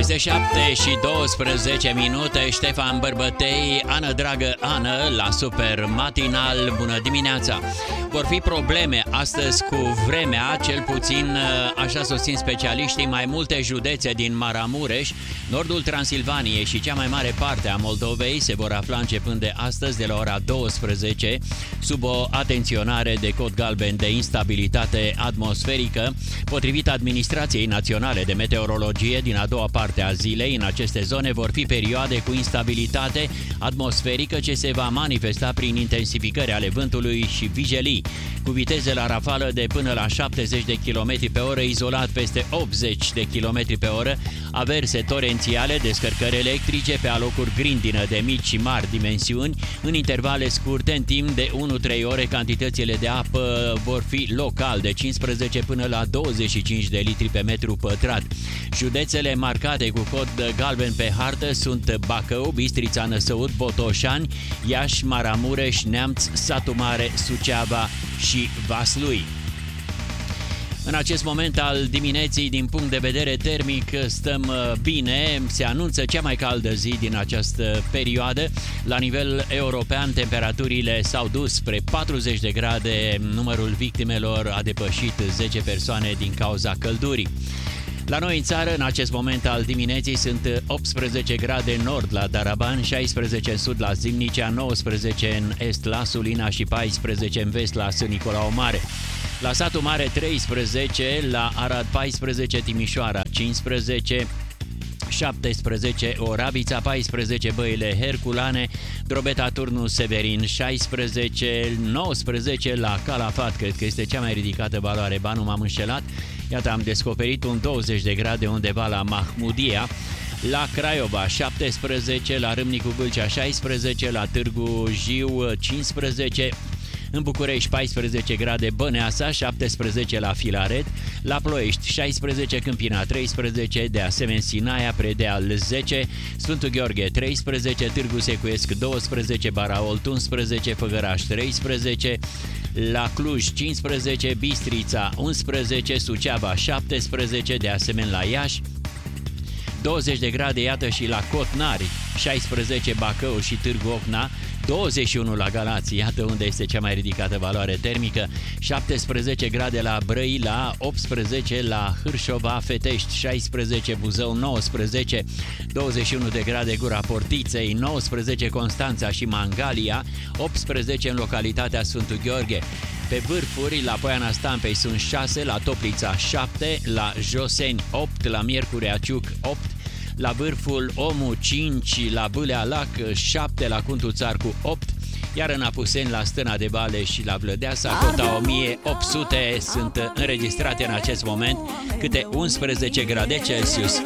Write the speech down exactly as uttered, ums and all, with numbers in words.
Este șapte și douăsprezece minute. Ștefan Bărbătei, Ana dragă Ana, la Super Matinal. Bună dimineața! Vor fi probleme astăzi cu vremea, cel puțin așa susțin specialiștii. Mai multe județe din Maramureș, nordul Transilvaniei și cea mai mare parte a Moldovei se vor afla începând de astăzi, de la ora douăsprezece, sub o atenționare de cod galben de instabilitate atmosferică. Potrivit Administrației Naționale de Meteorologie, din a doua parte a zilei, în aceste zone vor fi perioade cu instabilitate atmosferică ce se va manifesta prin intensificări ale vântului și vijelii, cu viteze la rafală de până la șaptezeci de kilometri pe oră, izolat peste optzeci de kilometri pe oră, averse torențiale, descărcări electrice pe alocuri grindină de mici și mari dimensiuni, în intervale scurte, în timp de unu trei ore. Cantitățile de apă vor fi local de cincisprezece până la douăzeci și cinci de litri pe metru pătrat. Județele marcate cu cod galben pe hartă sunt Bacău, Bistrița, Năsăud, Botoșani, Iași, Maramureș, Neamț, Satu Mare, Suceava și Vaslui. În acest moment al dimineții, din punct de vedere termic, stăm bine. Se anunță cea mai caldă zi din această perioadă. La nivel european, temperaturile s-au dus spre patruzeci de grade. Numărul victimelor a depășit zece persoane din cauza căldurii. La noi în țară, în acest moment al dimineții, sunt optsprezece grade în nord la Daraban, șaisprezece în sud la Zimnicea, nouăsprezece în est la Sulina și paisprezece în vest la Sân Nicolau Mare. La Satu Mare treisprezece, la Arad paisprezece, Timișoara cincisprezece, șaptesprezece Oravița, paisprezece Băile Herculane, Drobeta Turnu Severin șaisprezece, nouăsprezece la Calafat, cred că este cea mai ridicată valoare, ba nu m-am înșelat. Iată, am descoperit un douăzeci de grade undeva la Mahmudia. La Craiova șaptesprezece, la Râmnicu Vâlcea șaisprezece, la Târgu Jiu cincisprezece, în București paisprezece grade Băneasa, șaptesprezece la Filaret, la Ploiești șaisprezece, Câmpina treisprezece, de asemenea Sinaia, Predeal zece, Sfântul Gheorghe treisprezece, Târgu Secuiesc douăsprezece, Baraolt unsprezece, Făgăraș treisprezece, la Cluj cincisprezece, Bistrița unsprezece, Suceava șaptesprezece, de asemenea la Iași douăzeci de grade, iată, și la Cotnari, șaisprezece Bacău și Târgu Ocna, douăzeci și unu la Galați, iată unde este cea mai ridicată valoare termică, șaptesprezece grade la Brăila, optsprezece la Hârșova, Fetești șaisprezece, Buzău nouăsprezece, douăzeci și unu de grade Gura Portiței, nouăsprezece Constanța și Mangalia, optsprezece în localitatea Sfântul Gheorghe. Pe vârfuri, la Poiana Stampei sunt șase, la Toplița șapte, la Joseni opt, la Miercurea Ciuc opt, la vârful Omu cinci, la Vâlea Lac șapte, la Cuntul Țarcu opt, iar în Apuseni, la Stâna de Vale și la Vlădeasa, cota o mie opt sute sunt înregistrate în acest moment câte unsprezece grade Celsius.